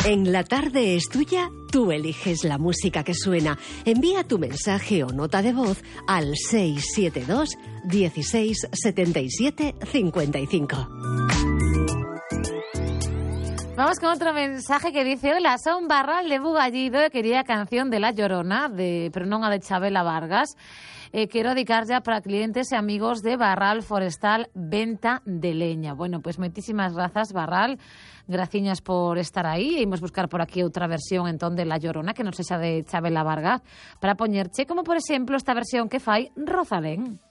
En La Tarde es Tuya, tú eliges la música que suena. Envía tu mensaje o nota de voz al 672 16 77 55. Vamos con otro mensaje que dice: hola, son Barral de Bugallido e quería canción de La Llorona, pero non a de Chabela Vargas. Quiero dedicar ya para clientes y amigos de Barral Forestal Venta de Leña. Bueno, pues moitísimas grazas, Barral. Graciñas por estar aí. Imos buscar por aquí outra versión entón de La Llorona, que non sexa de Chabela Vargas, para poñerche, como por exemplo esta versión que fai Rosalén.